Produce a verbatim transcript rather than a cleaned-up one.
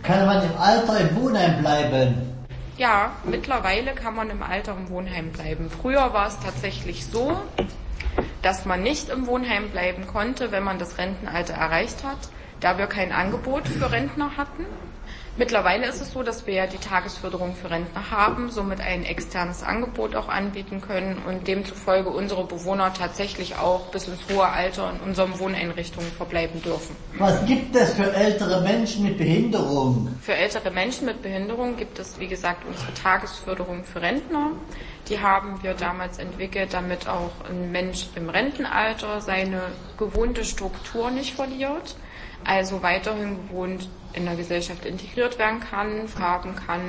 Kann man im Alter im Wohnheim bleiben? Ja, mittlerweile kann man im Alter im Wohnheim bleiben. Früher war es tatsächlich so, dass man nicht im Wohnheim bleiben konnte, wenn man das Rentenalter erreicht hat, da wir kein Angebot für Rentner hatten. Mittlerweile ist es so, dass wir ja die Tagesförderung für Rentner haben, somit ein externes Angebot auch anbieten können und demzufolge unsere Bewohner tatsächlich auch bis ins hohe Alter in unseren Wohneinrichtungen verbleiben dürfen. Was gibt es für ältere Menschen mit Behinderung? Für ältere Menschen mit Behinderung gibt es, wie gesagt, unsere Tagesförderung für Rentner. Die haben wir damals entwickelt, damit auch ein Mensch im Rentenalter seine gewohnte Struktur nicht verliert, also weiterhin gewohnt in der Gesellschaft integriert werden kann, haben kann,